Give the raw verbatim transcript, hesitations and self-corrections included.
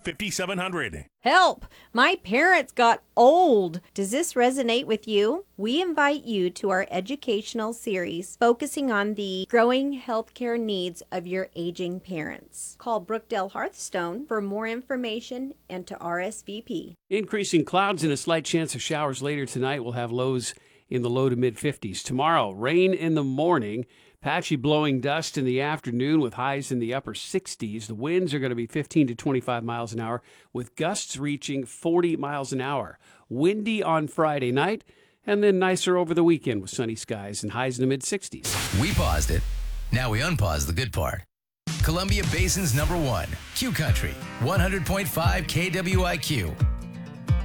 five seven zero zero. Help! My parents got old. Does this resonate with you? We invite you to our educational series focusing on the growing healthcare needs of your aging parents. Call Brookdale Hearthstone for more information and to R S V P. Increasing clouds and a slight chance of showers later tonight. We'll have lows in the low to mid fifties. Tomorrow, rain in the morning. Patchy blowing dust in the afternoon with highs in the upper sixties. The winds are going to be fifteen to twenty-five miles an hour with gusts reaching forty miles an hour. Windy on Friday night and then nicer over the weekend with sunny skies and highs in the mid sixties. We paused it. Now we unpause the good part. Columbia Basin's number one, Q Country, one hundred point five K W I Q.